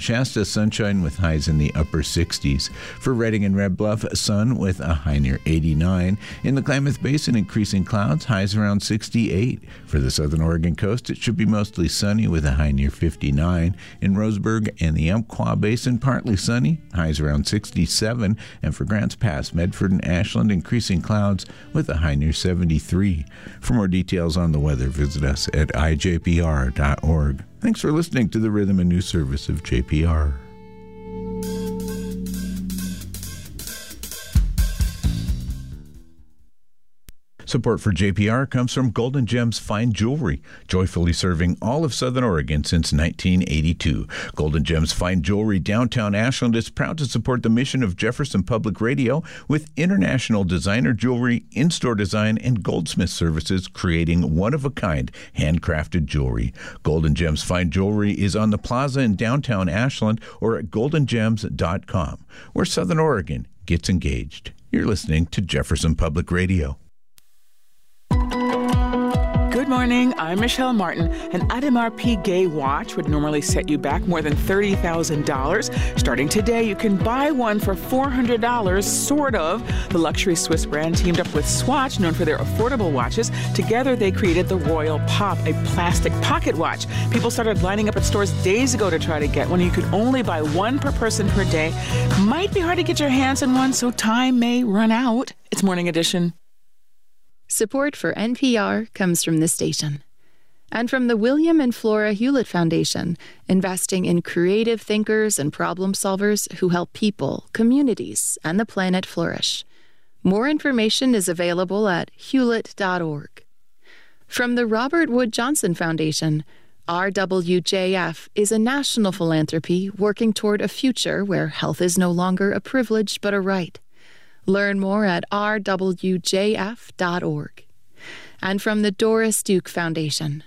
Mount Shasta, sunshine with highs in the upper 60s. For Redding and Red Bluff, sun with a high near 89. In the Klamath Basin, increasing clouds, highs around 68. For the southern Oregon coast, it should be mostly sunny with a high near 59. In Roseburg and the Umpqua Basin, partly sunny, highs around 67. And for Grants Pass, Medford and Ashland, increasing clouds with a high near 73. For more details on the weather, visit us at ijpr.org. Thanks for listening to the Rhythm and News Service of JPR. Support for JPR comes from Golden Gems Fine Jewelry, joyfully serving all of Southern Oregon since 1982. Golden Gems Fine Jewelry downtown Ashland is proud to support the mission of Jefferson Public Radio with international designer jewelry, in-store design, and goldsmith services, creating one-of-a-kind handcrafted jewelry. Golden Gems Fine Jewelry is on the plaza in downtown Ashland or at goldengems.com, where Southern Oregon gets engaged. You're listening to Jefferson Public Radio. Good morning, I'm Michelle Martin. An MRP Gay watch would normally set you back more than $30,000. Starting today, you can buy one for $400, sort of. The luxury Swiss brand teamed up with Swatch, known for their affordable watches. Together, they created the Royal Pop, a plastic pocket watch. People started lining up at stores days ago to try to get one. You could only buy one per person per day. Might be hard to get your hands on one, so time may run out. It's Morning Edition. Support for NPR comes from this station and from the William and Flora Hewlett Foundation, investing in creative thinkers and problem solvers who help people, communities, and the planet flourish. More information is available at hewlett.org. From the Robert Wood Johnson Foundation, RWJF is a national philanthropy working toward a future where health is no longer a privilege but a right. Learn more at rwjf.org. And from the Doris Duke Foundation.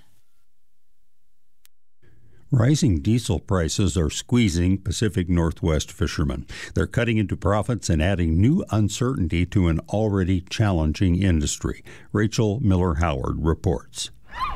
Rising diesel prices are squeezing Pacific Northwest fishermen. They're cutting into profits and adding new uncertainty to an already challenging industry. Rachel Miller-Howard reports.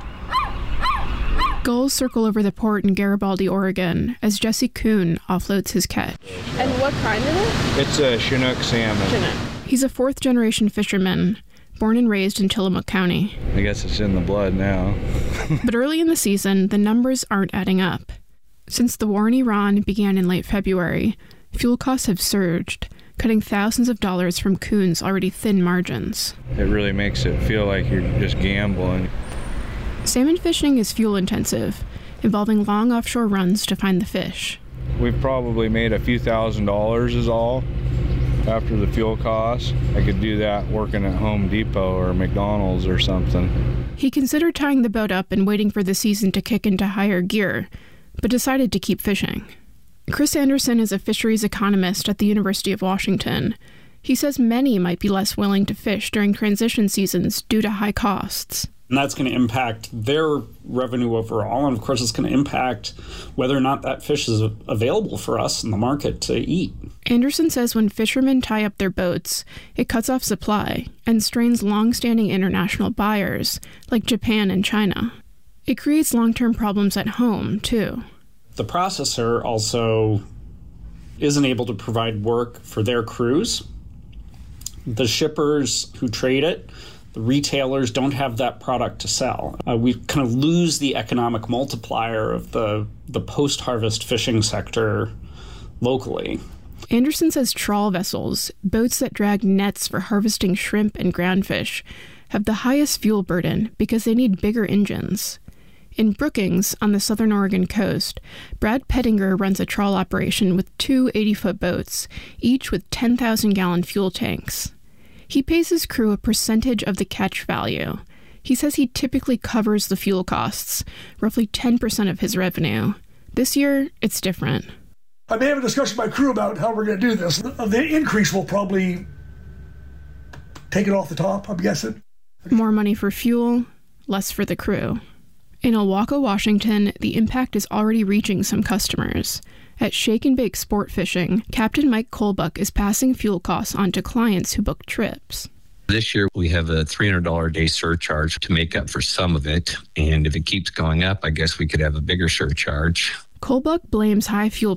Gulls circle over the port in Garibaldi, Oregon, as Jesse Kuhn offloads his catch. And what kind is it? It's a Chinook salmon. Chinook. He's a fourth-generation fisherman, born and raised in Tillamook County. I guess it's in the blood now. But early in the season, the numbers aren't adding up. Since the war in Iran began in late February, fuel costs have surged, cutting thousands of dollars from Kuhn's already thin margins. It really makes it feel like you're just gambling. Salmon fishing is fuel-intensive, involving long offshore runs to find the fish. We've probably made a few $1,000s is all after the fuel costs. I could do that working at Home Depot or McDonald's or something. He considered tying the boat up and waiting for the season to kick into higher gear, but decided to keep fishing. Chris Anderson is a fisheries economist at the University of Washington. He says many might be less willing to fish during transition seasons due to high costs. And that's going to impact their revenue overall. And of course, it's going to impact whether or not that fish is available for us in the market to eat. Anderson says when fishermen tie up their boats, it cuts off supply and strains long-standing international buyers like Japan and China. It creates long-term problems at home, too. The processor also isn't able to provide work for their crews. The shippers who trade it, the retailers don't have that product to sell. We kind of lose the economic multiplier of the post-harvest fishing sector locally. Anderson says trawl vessels, boats that drag nets for harvesting shrimp and groundfish, have the highest fuel burden because they need bigger engines. In Brookings, on the southern Oregon coast, Brad Pettinger runs a trawl operation with two 80-foot boats, each with 10,000-gallon fuel tanks. He pays his crew a percentage of the catch value. He says he typically covers the fuel costs, roughly 10% of his revenue. This year, it's different. I may have a discussion with my crew about how we're going to do this. The increase will probably take it off the top, I'm guessing. More money for fuel, less for the crew. In Ilwaco, Washington, the impact is already reaching some customers. At Shake and Bake Sport Fishing, Captain Mike Colbuck is passing fuel costs on to clients who book trips. This year, we have a $300 a day surcharge to make up for some of it. And if it keeps going up, I guess we could have a bigger surcharge. Colbuck blames high fuel